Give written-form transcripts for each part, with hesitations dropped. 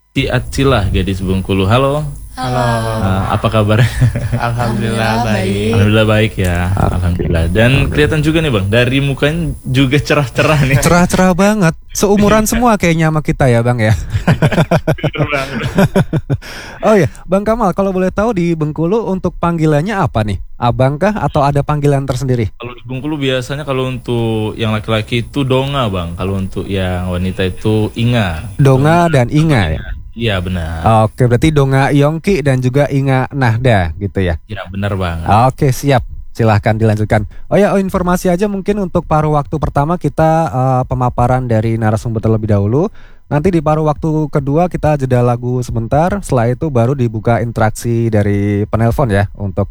Si Atsilah gadis Bengkulu. Halo. Halo. Apa kabar? Alhamdulillah baik. Alhamdulillah baik ya. Alhamdulillah. Dan kelihatan juga nih Bang, dari mukanya juga cerah-cerah nih. Cerah-cerah banget. Seumuran semua kayaknya sama kita ya Bang ya. Oh ya, Bang Kamal, kalau boleh tahu di Bengkulu untuk panggilannya apa nih? Abang kah atau ada panggilan tersendiri? Kalau di Bengkulu biasanya kalau untuk yang laki-laki itu Donga Bang. Kalau untuk yang wanita itu Inga. Donga dan Inga ya? Iya benar. Oke, berarti Donga Yongki dan juga Inga Nahda gitu ya? Iya benar Bang. Oke, siap. Silahkan dilanjutkan. Informasi aja mungkin untuk paruh waktu pertama kita pemaparan dari narasumber terlebih dahulu. Nanti di paruh waktu kedua kita jeda lagu sebentar. Setelah itu baru dibuka interaksi dari penelpon ya untuk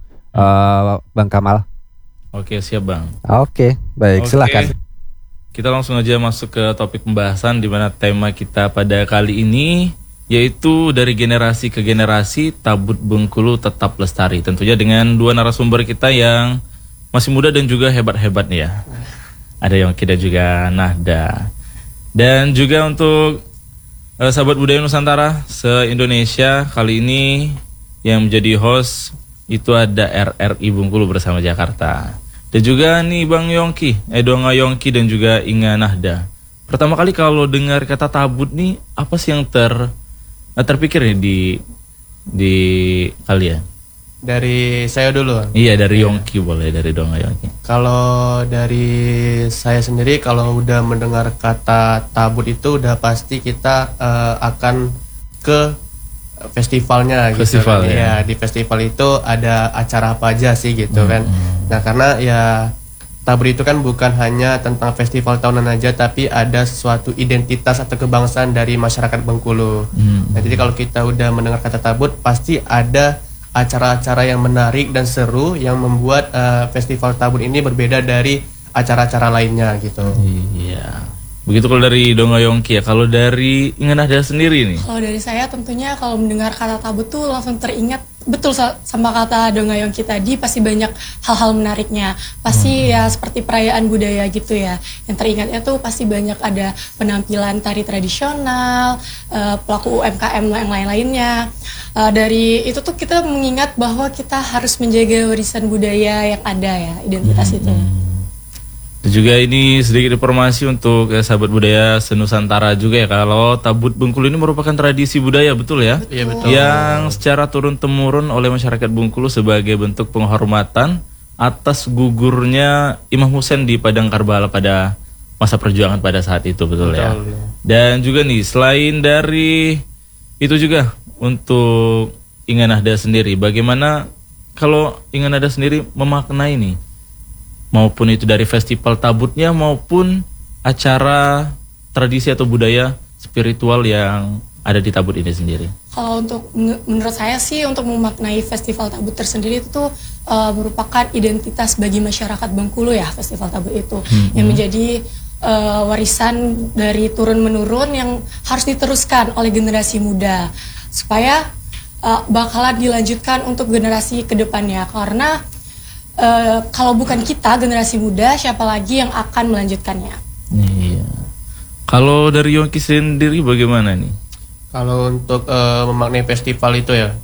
Bang Kamal. Oke siap Bang. Oke, baik. Silahkan. Kita langsung aja masuk ke topik pembahasan di mana tema kita pada kali ini yaitu dari generasi ke generasi Tabut Bengkulu tetap lestari. Tentunya dengan dua narasumber kita yang masih muda dan juga hebat-hebat nih ya. Ada Yongki dan juga Nahda. Dan juga untuk sahabat budaya Nusantara se-Indonesia, kali ini yang menjadi host itu ada RRI Bengkulu bersama Jakarta. Dan juga nih Bang Yongki, Donga Yongki dan juga Inga Nahda. Pertama kali kalau dengar kata tabut nih, apa sih yang terpikir nih di kalian? Dari saya dulu. Iya, dari Yongki boleh, dari Donga Yongki. Kalau dari saya sendiri, kalau udah mendengar kata tabut itu udah pasti kita akan ke festivalnya gitu. Festival kan. ya. Ya, di festival itu ada acara apa aja sih gitu kan. Nah, karena ya Tabur itu kan bukan hanya tentang festival tahunan aja, tapi ada suatu identitas atau kebangsaan dari masyarakat Bengkulu. Nah, jadi kalau kita udah mendengar kata tabut, pasti ada acara-acara yang menarik dan seru yang membuat festival tabut ini berbeda dari acara-acara lainnya gitu. Iya. Begitu kalau dari Donga Yongki ya. Kalau dari Inga Nahda sendiri nih? Kalau dari saya tentunya kalau mendengar kata tabut tuh langsung teringat betul sama kata Donga Yongki tadi, pasti banyak hal-hal menariknya. Pasti ya seperti perayaan budaya gitu ya. Yang teringatnya tuh pasti banyak ada penampilan tari tradisional, pelaku UMKM yang lain-lainnya. Dari itu tuh kita mengingat bahwa kita harus menjaga warisan budaya yang ada ya, identitas itu. Dan juga ini sedikit informasi untuk sahabat budaya senusantara juga ya. Kalau Tabut Bengkulu ini merupakan tradisi budaya, betul ya? Iya betul. Yang secara turun-temurun oleh masyarakat Bengkulu sebagai bentuk penghormatan atas gugurnya Imam Husain di Padang Karbala pada masa perjuangan pada saat itu, betul ya? Dan juga nih, selain dari itu juga untuk Inga Nahda sendiri, bagaimana kalau Inga Nahda sendiri memaknai nih, maupun itu dari festival tabutnya maupun acara tradisi atau budaya spiritual yang ada di tabut ini sendiri? Kalau untuk menurut saya sih, untuk memaknai festival tabut tersendiri itu tuh merupakan identitas bagi masyarakat Bengkulu ya, festival tabut itu yang menjadi warisan dari turun menurun yang harus diteruskan oleh generasi muda supaya bakalan dilanjutkan untuk generasi kedepannya. Karena kalau bukan kita generasi muda, siapa lagi yang akan melanjutkannya? Iya. Kalau dari Yongki sendiri bagaimana nih? Kalau untuk memaknai festival itu ya,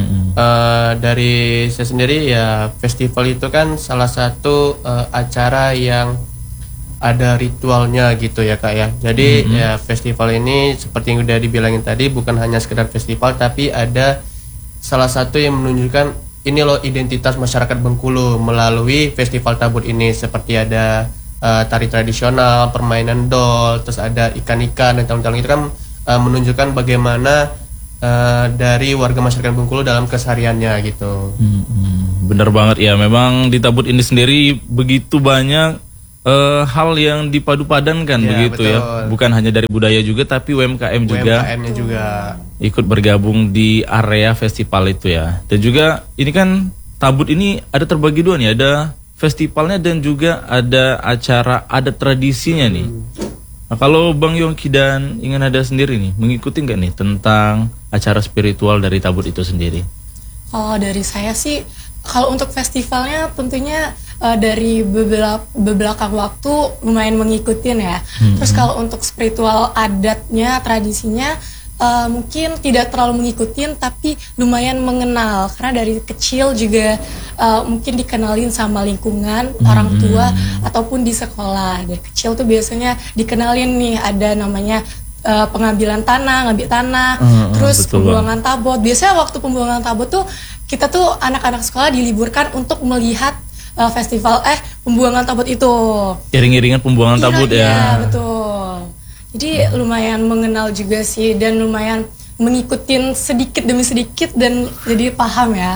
dari saya sendiri ya, festival itu kan salah satu acara yang ada ritualnya gitu ya Kak ya. Jadi ya festival ini seperti yang udah dibilangin tadi, bukan hanya sekedar festival, tapi ada salah satu yang menunjukkan ini loh identitas masyarakat Bengkulu melalui festival tabut ini, seperti ada tari tradisional, permainan dol, terus ada ikan-ikan dan calon-calon itu kan menunjukkan bagaimana dari warga masyarakat Bengkulu dalam kesehariannya gitu. Bener banget ya, memang di tabut ini sendiri begitu banyak hal yang dipadu-padankan begitu betul. Ya, bukan hanya dari budaya juga tapi UMKM juga, UMKM-nya juga ikut bergabung di area festival itu ya. Dan juga ini kan tabut ini ada terbagi dua nih, ada festivalnya dan juga ada acara adat tradisinya nih. Nah, kalau Bang Yongki dan Inga Nahda sendiri nih, mengikuti nggak nih tentang acara spiritual dari tabut itu sendiri? Kalau dari saya sih, kalau untuk festivalnya tentunya dari beberapa waktu lumayan mengikutin ya. Terus kalau untuk spiritual adatnya, tradisinya, mungkin tidak terlalu mengikutin tapi lumayan mengenal karena dari kecil juga mungkin dikenalin sama lingkungan orang tua ataupun di sekolah. Dari kecil tuh biasanya dikenalin nih ada namanya pengambilan tanah, ngambil tanah, terus pembuangan tabot. Biasanya waktu pembuangan tabot tuh kita tuh anak-anak sekolah diliburkan untuk melihat festival pembuangan tabut itu. Iring-iringan pembuangan tabut ya. Iya, betul. Jadi lumayan mengenal juga sih dan lumayan mengikutin sedikit demi sedikit dan jadi paham ya.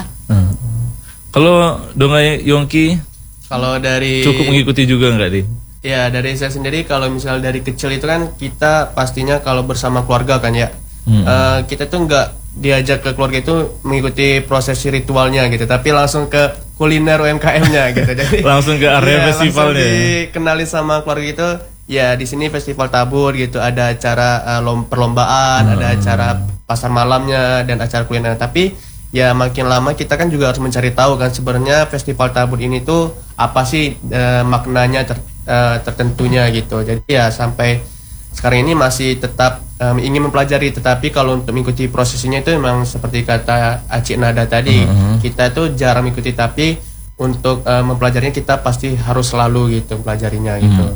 Kalau Dongai Yongki Kalau dari cukup mengikuti juga nggak, Di? Ya, dari saya sendiri kalau misal dari kecil itu kan kita pastinya kalau bersama keluarga kan ya. Kita tuh nggak diajak ke keluarga itu mengikuti prosesi ritualnya gitu, tapi langsung ke kuliner UMKM-nya gitu. Jadi langsung ke area festivalnya. Langsung dikenalin sama keluarga itu. Ya di sini festival tabur gitu, ada acara perlombaan, ada acara pasar malamnya dan acara kuliner. Tapi ya makin lama kita kan juga harus mencari tahu kan sebenarnya festival tabur ini tuh apa sih maknanya tertentunya gitu. Jadi ya sampai sekarang ini masih tetap ingin mempelajari, tetapi kalau untuk mengikuti prosesinya itu memang seperti kata Acik Nada tadi, kita tuh jarang mengikuti, tapi untuk mempelajarinya kita pasti harus selalu gitu mempelajarinya gitu.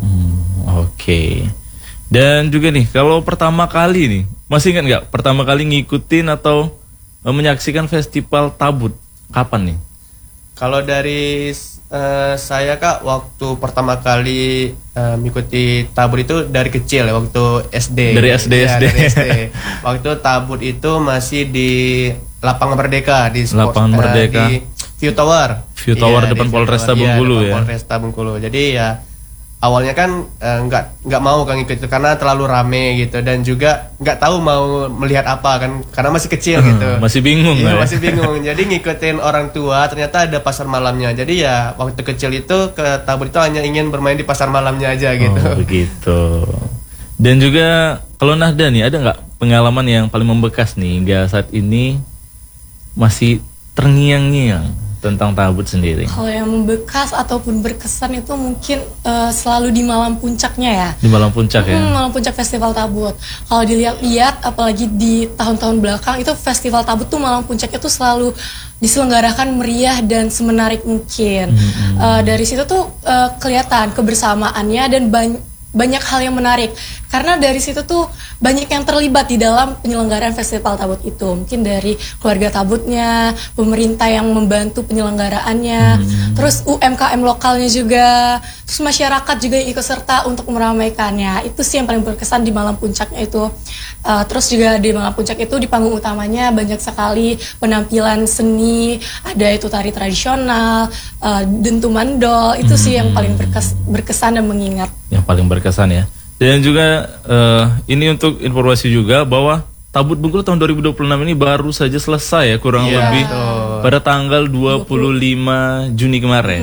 Oke. Dan juga nih, kalau pertama kali nih, masih ingat nggak pertama kali ngikutin atau menyaksikan festival tabut? Kapan nih? Kalau dari saya Kak, waktu pertama kali mengikuti tabut itu dari kecil ya, waktu SD. Dari SD. Ya, dari SD. Waktu tabut itu masih di Lapangan Merdeka di Lapangan Merdeka. Di View Tower. View Tower depan Polresta Bengkulu ya. Polresta Bengkulu. Jadi ya awalnya kan nggak mau kan ikut itu karena terlalu rame gitu, dan juga nggak tahu mau melihat apa kan karena masih kecil gitu. Masih bingung ya, ya? Masih bingung. Jadi ngikutin orang tua, ternyata ada pasar malamnya. Jadi ya waktu kecil itu ke tabur itu hanya ingin bermain di pasar malamnya aja gitu. Oh begitu. Dan juga kalau Nahda nih, ada nggak pengalaman yang paling membekas nih hingga saat ini masih terngiang-ngiang tentang tabut sendiri? Kalau yang membekas ataupun berkesan itu mungkin selalu di malam puncaknya ya. Di malam puncak ya? Malam puncak festival tabut. Kalau dilihat-lihat, apalagi di tahun-tahun belakang itu festival tabut tuh malam puncaknya tuh selalu diselenggarakan meriah dan semenarik mungkin. Dari situ tuh kelihatan kebersamaannya dan banyak hal yang menarik. Karena dari situ tuh banyak yang terlibat di dalam penyelenggaraan festival tabut itu. Mungkin dari keluarga tabutnya, pemerintah yang membantu penyelenggaraannya, terus UMKM lokalnya juga, terus masyarakat juga yang ikut serta untuk meramaikannya. Itu sih yang paling berkesan di malam puncaknya itu. Terus juga di malam puncak itu di panggung utamanya banyak sekali penampilan seni, ada itu tari tradisional, dentuman dol. Itu sih yang paling berkesan dan mengingat. Yang paling berkesan ya. Dan juga ini untuk informasi juga bahwa Tabut Bengkulu tahun 2026 ini baru saja selesai ya, kurang lebih pada tanggal 25 Juni kemarin.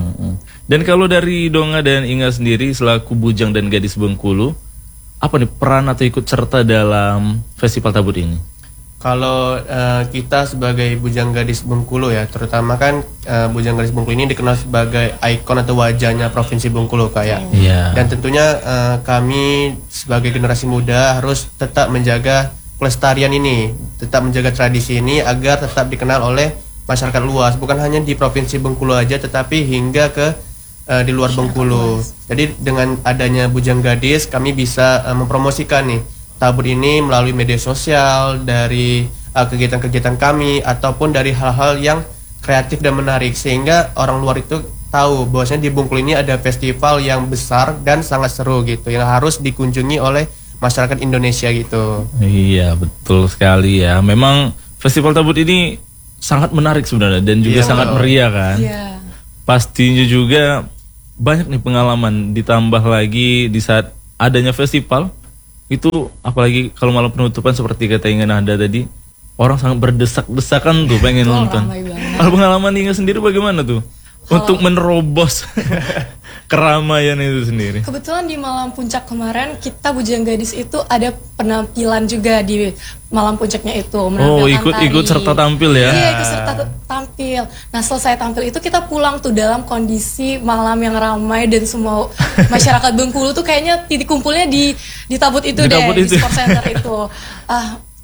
Dan kalau dari Donga dan Inga sendiri selaku bujang dan gadis Bengkulu, apa nih peran atau ikut serta dalam festival Tabut ini? Kalau kita sebagai bujang gadis Bengkulu ya, terutama kan bujang gadis Bengkulu ini dikenal sebagai ikon atau wajahnya Provinsi Bengkulu kayak. Dan tentunya kami sebagai generasi muda harus tetap menjaga pelestarian ini, tetap menjaga tradisi ini agar tetap dikenal oleh masyarakat luas, bukan hanya di Provinsi Bengkulu aja, tetapi hingga ke di luar Bengkulu. Jadi dengan adanya bujang gadis, kami bisa mempromosikan nih tabut ini melalui media sosial, dari kegiatan-kegiatan kami, ataupun dari hal-hal yang kreatif dan menarik, sehingga orang luar itu tahu bahwasanya di Bengkulu ini ada festival yang besar dan sangat seru gitu, yang harus dikunjungi oleh masyarakat Indonesia gitu. Iya, betul sekali ya. Memang festival Tabut ini sangat menarik sebenarnya dan juga sangat meriah kan. Pastinya juga banyak nih pengalaman, ditambah lagi di saat adanya festival itu, apalagi kalau malam penutupan seperti kata Inga Nahda tadi, orang sangat berdesak-desakan tuh pengen nonton. Kalau pengalaman Inga sendiri bagaimana tuh untuk menerobos keramaian itu sendiri? Kebetulan di malam puncak kemarin kita bujang gadis itu ada penampilan juga di malam puncaknya itu. Ikut serta tampil ya? Iya, ikut serta tampil. Nah, selesai tampil itu kita pulang tuh dalam kondisi malam yang ramai dan semua masyarakat Bengkulu tuh kayaknya titik kumpulnya di Tabut itu, di Sport Center itu.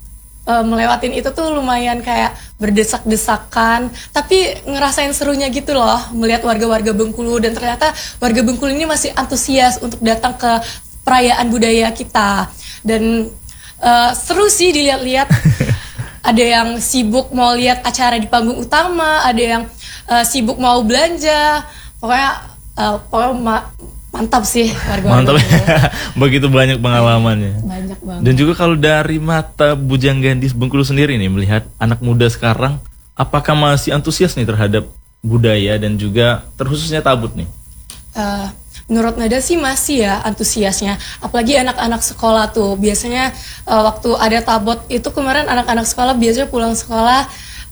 melewatin itu tuh lumayan kayak berdesak-desakan, tapi ngerasain serunya gitu loh melihat warga-warga Bengkulu, dan ternyata warga Bengkulu ini masih antusias untuk datang ke perayaan budaya kita, dan seru sih dilihat-lihat. Ada yang sibuk mau lihat acara di panggung utama, ada yang sibuk mau belanja, pokoknya mantap sih warga-warga. Mantap ya. Begitu banyak pengalamannya. Banyak banget. Dan juga kalau dari mata Bujang Gadis Bengkulu sendiri nih, melihat anak muda sekarang, apakah masih antusias nih terhadap budaya dan juga terkhususnya tabut nih? Menurut Nada sih masih ya antusiasnya, apalagi anak-anak sekolah tuh biasanya waktu ada tabut itu kemarin anak-anak sekolah biasanya pulang sekolah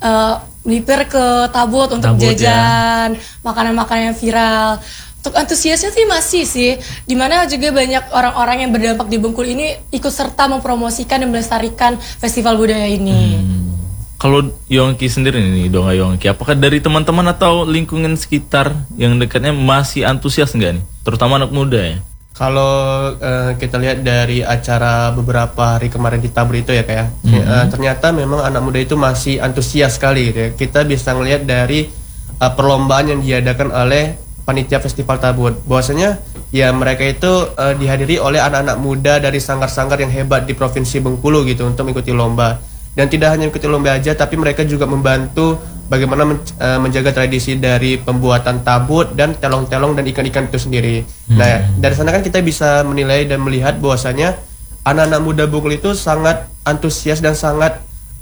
melipir ke tabut untuk jajan makanan-makanan yang viral. Untuk antusiasnya sih masih sih, dimana juga banyak orang-orang yang berdampak di Bengkulu ini ikut serta mempromosikan dan melestarikan festival budaya ini. Kalau Yongki sendiri nih, Donga Yongki, apakah dari teman-teman atau lingkungan sekitar yang dekatnya masih antusias nggak nih, terutama anak muda ya? Kalau kita lihat dari acara beberapa hari kemarin di Tabur itu ya kayak, ternyata memang anak muda itu masih antusias sekali gitu ya. Kita bisa ngelihat dari perlombaan yang diadakan oleh panitia Festival Tabut, bahwasanya ya mereka itu dihadiri oleh anak-anak muda dari sanggar-sanggar yang hebat di Provinsi Bengkulu gitu untuk mengikuti lomba. Dan tidak hanya mengikuti lomba aja, tapi mereka juga membantu bagaimana menjaga tradisi dari pembuatan tabut dan telong-telong dan ikan-ikan itu sendiri. Nah, dari sana kan kita bisa menilai dan melihat bahwasanya anak-anak muda Bengkulu itu sangat antusias dan sangat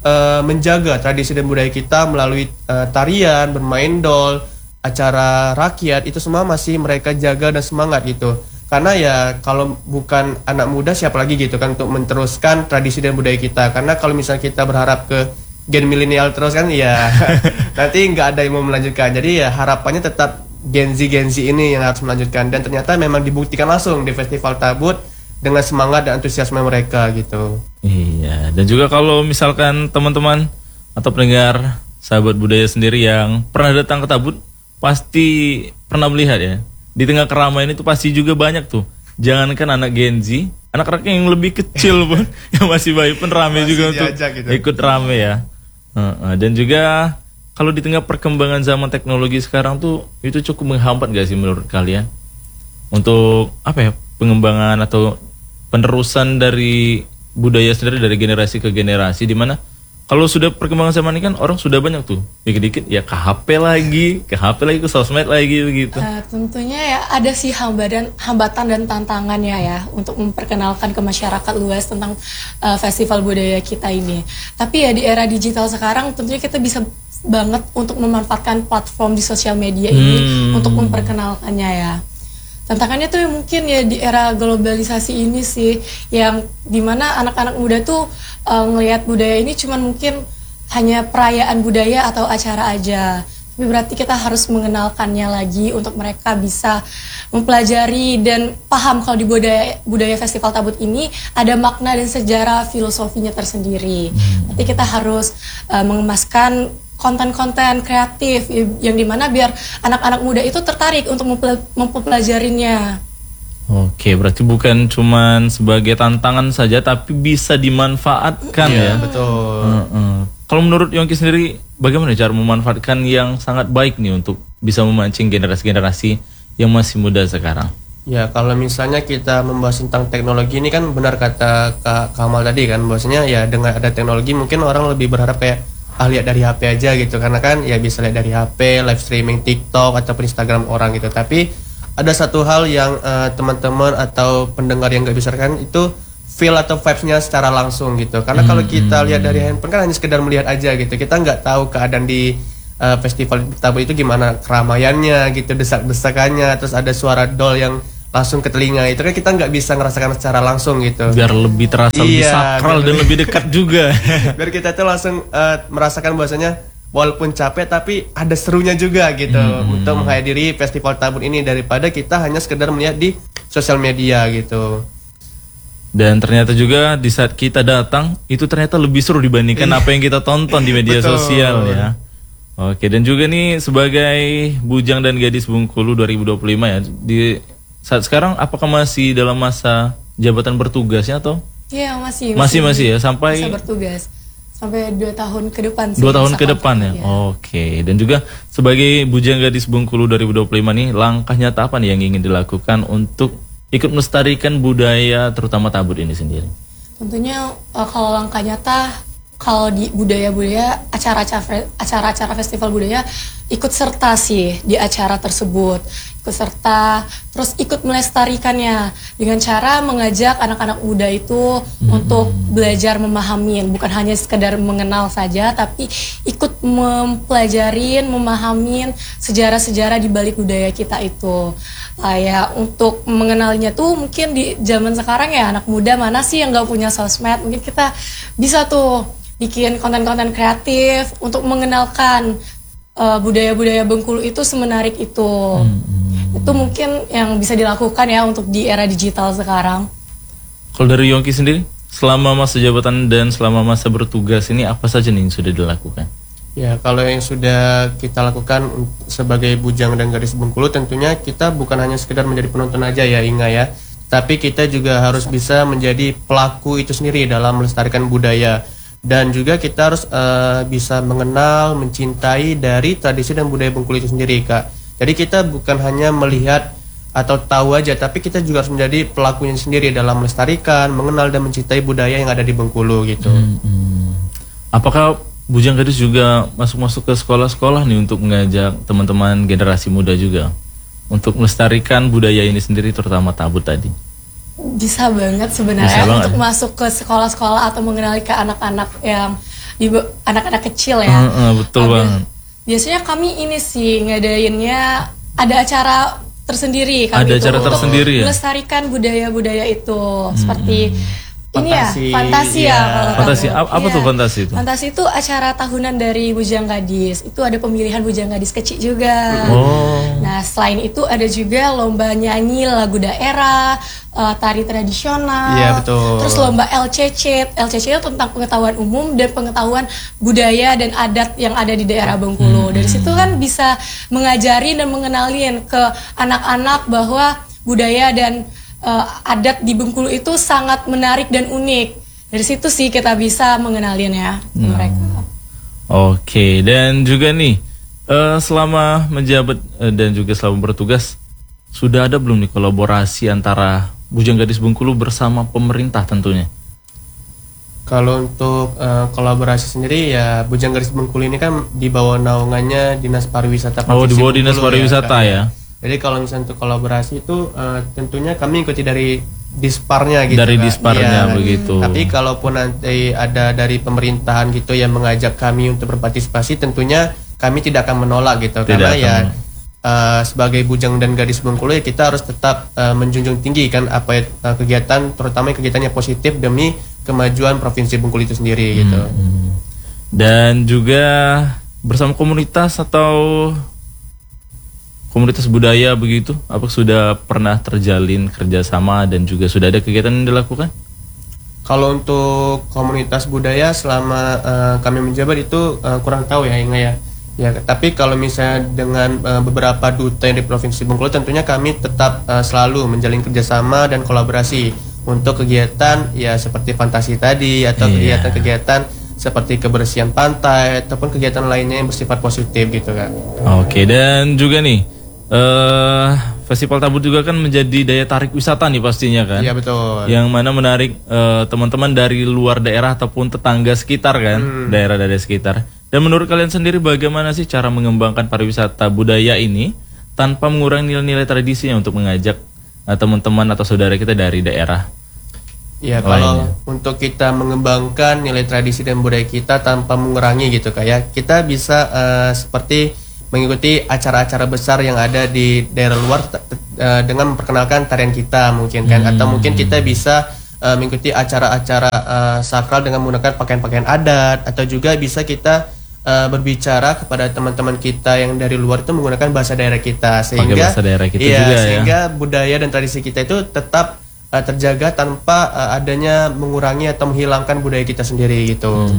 menjaga tradisi dan budaya kita melalui tarian, bermain dol, acara rakyat, itu semua masih mereka jaga dan semangat gitu. Karena ya kalau bukan anak muda siapa lagi gitu kan untuk meneruskan tradisi dan budaya kita. Karena kalau misalnya kita berharap ke gen milenial terus kan ya nanti nggak ada yang mau melanjutkan. Jadi ya harapannya tetap Gen Z ini yang harus melanjutkan. Dan ternyata memang dibuktikan langsung di Festival Tabut dengan semangat dan antusiasme mereka gitu. Iya, dan juga kalau misalkan teman-teman atau pendengar sahabat budaya sendiri yang pernah datang ke Tabut, pasti pernah melihat ya, di tengah keramaian itu pasti juga banyak tuh, jangankan anak Gen Z, anak-anak yang lebih kecil pun yang masih bayi pun rame juga untuk gitu, ikut rame ya. Dan juga kalau di tengah perkembangan zaman teknologi sekarang tuh, itu cukup menghambat gak sih menurut kalian untuk apa ya, pengembangan atau penerusan dari budaya sendiri dari generasi ke generasi, di mana kalau sudah perkembangan zaman ini kan orang sudah banyak tuh, dikit-dikit ya ke HP lagi, ke sosmed lagi begitu. Tentunya ya ada sih hambatan dan tantangannya ya untuk memperkenalkan ke masyarakat luas tentang festival budaya kita ini. Tapi ya di era digital sekarang tentunya kita bisa banget untuk memanfaatkan platform di sosial media ini untuk memperkenalkannya ya. Tantangannya tuh mungkin ya di era globalisasi ini sih, yang dimana anak-anak muda tuh ngelihat budaya ini cuman mungkin hanya perayaan budaya atau acara aja. Tapi berarti kita harus mengenalkannya lagi untuk mereka bisa mempelajari dan paham kalau di budaya Festival Tabut ini ada makna dan sejarah filosofinya tersendiri. Berarti kita harus mengemaskan konten-konten kreatif yang dimana biar anak-anak muda itu tertarik untuk mempelajarinya. Oke, berarti bukan cuman sebagai tantangan saja, tapi bisa dimanfaatkan ya. Betul. Kalau menurut Yongki sendiri, bagaimana cara memanfaatkan yang sangat baik nih untuk bisa memancing generasi-generasi yang masih muda sekarang? Ya, kalau misalnya kita membahas tentang teknologi ini kan benar kata Kak Kamal tadi kan, bahwasanya ya dengan ada teknologi mungkin orang lebih berharap kayak lihat dari HP aja gitu, karena kan ya bisa lihat dari HP, live streaming TikTok ataupun Instagram orang gitu. Tapi ada satu hal yang teman-teman atau pendengar yang gak bisa kan itu feel atau vibes-nya secara langsung gitu. Karena kalau kita lihat dari handphone kan hanya sekedar melihat aja gitu. Kita nggak tahu keadaan di festival Tabut itu gimana, keramaiannya gitu, desak-desakannya, terus ada suara dol yang langsung ke telinga, itu kan kita nggak bisa ngerasakan secara langsung gitu. Biar lebih terasa lebih sakral dan lebih dekat juga. Biar kita tuh langsung merasakan bahwasanya walaupun capek tapi ada serunya juga gitu untuk menghadiri Festival Tabut ini, daripada kita hanya sekedar melihat di sosial media gitu. Dan ternyata juga di saat kita datang itu ternyata lebih seru dibandingkan apa yang kita tonton di media sosial ya. Oke, dan juga nih sebagai Bujang dan Gadis Bengkulu 2025 ya, di saat sekarang apakah masih dalam masa jabatan bertugasnya atau? Iya, masih ya sampai masa bertugas. sampai 2 tahun ke depan sih. 2 tahun ke depan ya? Iya. Oke. Dan juga sebagai Bujang Gadis Bengkulu 2025 nih, langkah nyata apa nih yang ingin dilakukan untuk ikut melestarikan budaya terutama tabut ini sendiri? Tentunya kalau langkah nyata, kalau di budaya-budaya, acara-acara festival budaya ikut serta sih di acara tersebut. Ikut serta, terus ikut melestarikannya dengan cara mengajak anak-anak muda itu untuk belajar memahami, bukan hanya sekedar mengenal saja, tapi ikut mempelajarin, memahamin sejarah-sejarah di balik budaya kita itu. Ya untuk mengenalinya tuh mungkin di zaman sekarang ya anak muda mana sih yang nggak punya sosmed, mungkin kita bisa tuh bikin konten-konten kreatif untuk mengenalkan budaya-budaya Bengkulu itu semenarik itu. Itu mungkin yang bisa dilakukan ya untuk di era digital sekarang. Kalau dari Yongki sendiri, selama masa jabatan dan selama masa bertugas ini apa saja nih yang sudah dilakukan? Ya, kalau yang sudah kita lakukan sebagai Bujang dan Gadis Bengkulu, tentunya kita bukan hanya sekedar menjadi penonton aja ya Inga ya, tapi kita juga harus bisa menjadi pelaku itu sendiri dalam melestarikan budaya. Dan juga kita harus bisa mengenal, mencintai dari tradisi dan budaya Bengkulu itu sendiri, Kak. Jadi kita bukan hanya melihat atau tahu aja, tapi kita juga harus menjadi pelakunya sendiri dalam melestarikan, mengenal dan mencintai budaya yang ada di Bengkulu gitu. Apakah Bujang Gadis juga masuk ke sekolah-sekolah nih untuk mengajak teman-teman generasi muda juga untuk melestarikan budaya ini sendiri terutama tabut tadi? Bisa banget sebenarnya untuk masuk ke sekolah-sekolah atau mengenali ke anak-anak yang anak-anak kecil ya. Betul banget. Biasanya kami ini sih ngadainnya ada acara tersendiri kami ada acara tersendiri ya? Melestarikan budaya-budaya itu seperti Fantasi, ini ya, fantasi iya. ya. Fantasi, apa tuh fantasi itu? Fantasi itu acara tahunan dari Bujang Gadis. Itu ada pemilihan Bujang Gadis kecil juga. Nah, selain itu ada juga lomba nyanyi lagu daerah, tari tradisional. Iya, betul. Terus lomba LCC. LCC itu tentang pengetahuan umum dan pengetahuan budaya dan adat yang ada di daerah Bengkulu. Dari situ kan bisa mengajari dan mengenalin ke anak-anak bahwa budaya dan adat di Bengkulu itu sangat menarik dan unik. Dari situ sih kita bisa mengenalinnya mereka. Oke, dan juga nih selama menjabat dan juga selama bertugas sudah ada belum nih kolaborasi antara Bujang Gadis Bengkulu bersama pemerintah tentunya? Kalau untuk kolaborasi sendiri ya Bujang Gadis Bengkulu ini kan di bawah naungannya Dinas Pariwisata. Oh, di bawah Dinas Pariwisata ya. Jadi kalau misalnya untuk kolaborasi itu tentunya kami ikuti dari disparnya gitu. Dari disparnya iya. begitu. Tapi kalaupun nanti ada dari pemerintahan gitu yang mengajak kami untuk berpartisipasi, tentunya kami tidak akan menolak gitu. Karena ya sebagai Bujang dan Gadis Bengkulu ya kita harus tetap menjunjung tinggi kan apa kegiatan, terutama kegiatannya positif demi kemajuan Provinsi Bengkulu itu sendiri gitu. Dan juga bersama komunitas atau komunitas budaya begitu, apa sudah pernah terjalin kerjasama dan juga sudah ada kegiatan yang dilakukan? Kalau untuk komunitas budaya selama kami menjabat itu kurang tahu ya Inga ya. Ya, tapi kalau misalnya dengan beberapa duta yang di Provinsi Bengkulu, tentunya kami tetap selalu menjalin kerjasama dan kolaborasi untuk kegiatan ya seperti fantasi tadi atau kegiatan-kegiatan seperti kebersihan pantai ataupun kegiatan lainnya yang bersifat positif gitu kan. Oke, dan juga nih Festival Tabut juga kan menjadi daya tarik wisata nih pastinya kan. Iya betul. Yang mana menarik teman-teman dari luar daerah ataupun tetangga sekitar kan, daerah-daerah sekitar. Dan menurut kalian sendiri bagaimana sih cara mengembangkan pariwisata budaya ini tanpa mengurangi nilai-nilai tradisinya untuk mengajak teman-teman atau saudara kita dari daerah? Ya kalau untuk kita mengembangkan nilai tradisi dan budaya kita tanpa mengurangi gitu kayak kita bisa seperti mengikuti acara-acara besar yang ada di daerah luar dengan memperkenalkan tarian kita mungkin kan atau mungkin kita bisa mengikuti acara-acara sakral dengan menggunakan pakaian-pakaian adat atau juga bisa kita berbicara kepada teman-teman kita yang dari luar itu menggunakan bahasa daerah kita sehingga bahasa daerah kita juga sehingga budaya dan tradisi kita itu tetap terjaga tanpa adanya mengurangi atau menghilangkan budaya kita sendiri gitu.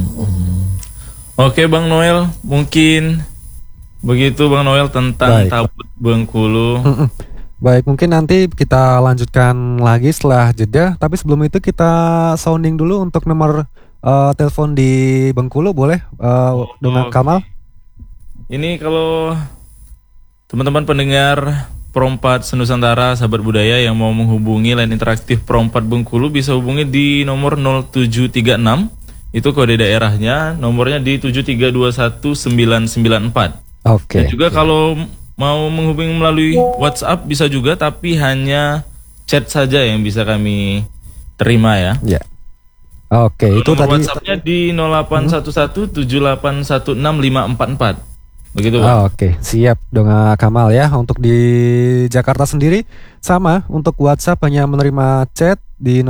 Oke Bang Noel, mungkin begitu Bang Noel tentang Tabut Bengkulu. Baik, mungkin nanti kita lanjutkan lagi setelah jeda. Tapi sebelum itu kita sounding dulu untuk nomor telepon di Bengkulu boleh dengan oke. Kamal? Ini kalau teman-teman pendengar Pro4 Senusantara, sahabat budaya yang mau menghubungi line interaktif Pro4 Bengkulu bisa hubungi di nomor 0736. Itu kode daerahnya, nomornya di 7321994. Oke. Dan juga kalau mau menghubungi melalui WhatsApp bisa juga, tapi hanya chat saja yang bisa kami terima ya. Ya. Oke, itu Nomor tadi. WhatsAppnya di 0811786544. Begitu Pak. Oke, siap dengan Kamal ya. Untuk di Jakarta sendiri sama, untuk WhatsApp hanya menerima chat di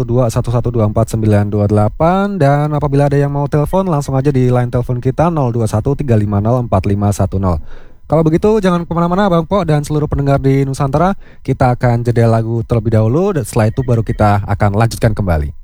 081211249928, dan apabila ada yang mau telepon langsung aja di line telepon kita 0213504510. Kalau begitu jangan kemana-mana Bang Po dan seluruh pendengar di Nusantara, kita akan jeda lagu terlebih dahulu dan setelah itu baru kita akan lanjutkan kembali.